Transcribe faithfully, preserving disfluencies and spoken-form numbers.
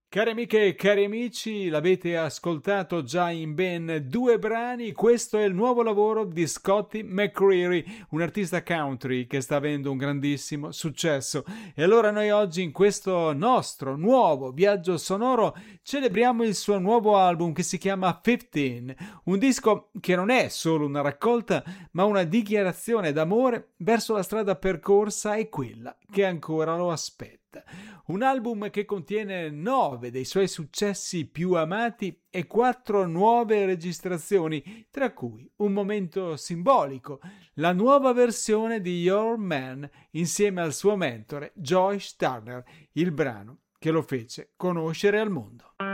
Cari amiche e cari amici, l'avete ascoltato già in ben due brani. Questo è il nuovo lavoro di Scotty McCreery, un artista country che sta avendo un grandissimo successo. E allora noi oggi in questo nostro nuovo viaggio sonoro celebriamo il suo nuovo album che si chiama quindici, un disco che non è solo una raccolta ma una dichiarazione d'amore verso la strada percorsa e quella che ancora lo aspetta. Un album che contiene nove dei suoi successi più amati e quattro nuove registrazioni, tra cui un momento simbolico, la nuova versione di Your Man insieme al suo mentore Joyce Turner, il brano che lo fece conoscere al mondo.